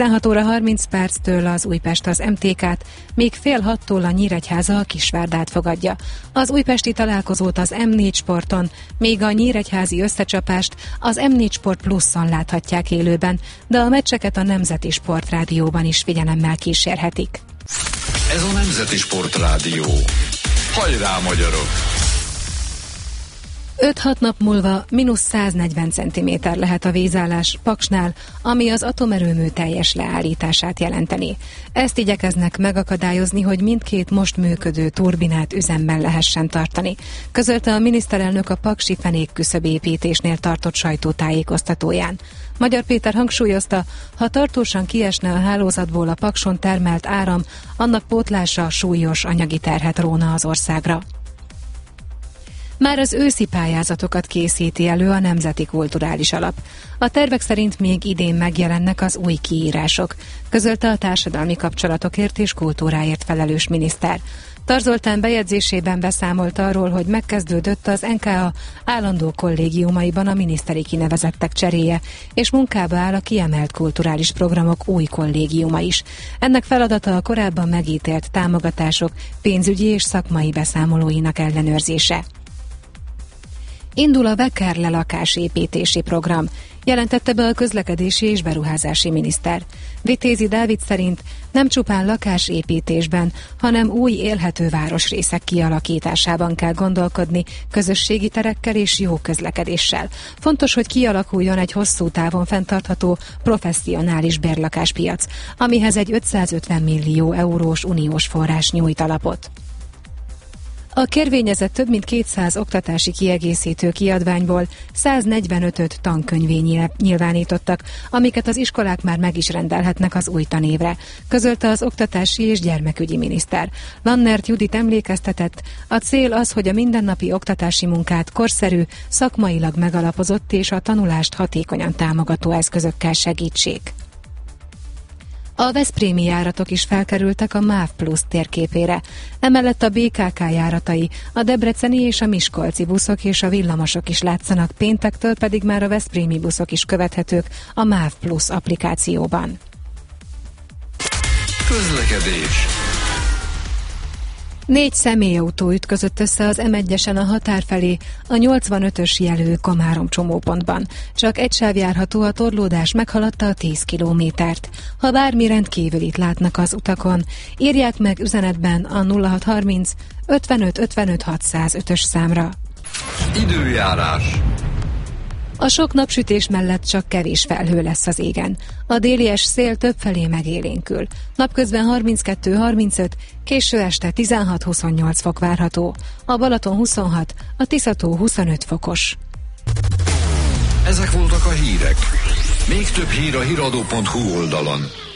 16 óra 30 perctől az Újpest az MTK-t, még fél 6-tól a Nyíregyháza a Kisvárdát fogadja. Az újpesti találkozót az M4 Sporton, még a nyíregyházi összecsapást az M4 Sport Pluszon láthatják élőben, de a meccseket a Nemzeti Sportrádióban is figyelemmel kísérhetik. Ez a Nemzeti Sportrádió. Hajrá, magyarok! 5-6 nap múlva -140 cm lehet a vízállás Paksnál, ami az atomerőmű teljes leállítását jelenteni. Ezt igyekeznek megakadályozni, hogy mindkét most működő turbinát üzemben lehessen tartani, közölte a miniszterelnök a paksi fenékküszöbépítésnél tartott sajtótájékoztatóján. Magyar Péter hangsúlyozta, ha tartósan kiesne a hálózatból a Pakson termelt áram, annak pótlása súlyos anyagi terhet róna az országra. Már az őszi pályázatokat készíti elő a Nemzeti Kulturális Alap. A tervek szerint még idén megjelennek az új kiírások, közölte a társadalmi kapcsolatokért és kultúráért felelős miniszter. Tar Zoltán bejegyzésében beszámolt arról, hogy megkezdődött az NKA állandó kollégiumaiban a miniszteri kinevezettek cseréje, és munkába áll a kiemelt kulturális programok új kollégiuma is. Ennek feladata a korábban megítélt támogatások pénzügyi és szakmai beszámolóinak ellenőrzése. Indul a Vekerle lakásépítési program, jelentette be a közlekedési és beruházási miniszter. Vitézi Dávid szerint nem csupán lakásépítésben, hanem új élhető városrészek kialakításában kell gondolkodni, közösségi terekkel és jó közlekedéssel. Fontos, hogy kialakuljon egy hosszú távon fenntartható, professzionális bérlakáspiac, amihez egy 550 millió eurós uniós forrás nyújt alapot. A kérvényezett több mint 200 oktatási kiegészítő kiadványból 145-öt tankönyvé nyilvánítottak, amiket az iskolák már meg is rendelhetnek az új tanévre, közölte az oktatási és gyermekügyi miniszter. Lannert Judit emlékeztetett, a cél az, hogy a mindennapi oktatási munkát korszerű, szakmailag megalapozott és a tanulást hatékonyan támogató eszközökkel segítsék. A veszprémi járatok is felkerültek a MÁV Plusz térképére. Emellett a BKK járatai, a debreceni és a miskolci buszok és a villamosok is látszanak, péntektől pedig már a veszprémi buszok is követhetők a MÁV Plusz applikációban. Közlekedés. 4 személyautó ütközött össze az M1-esen a határ felé, a 85-ös jelű Komárom csomópontban. Csak egy sáv járható, a torlódás meghaladta a 10 kilométert. Ha bármi rendkívülit látnak az utakon, írják meg üzenetben a 0630 55 55 605-ös számra. Időjárás. A sok napsütés mellett csak kevés felhő lesz az égen. A délies szél többfelé megélénkül. Napközben 32-35, késő este 16-28 fok várható. A Balaton 26, a Tiszató 25 fokos. Ezek voltak a hírek. Még több hír a hiradó.hu oldalon.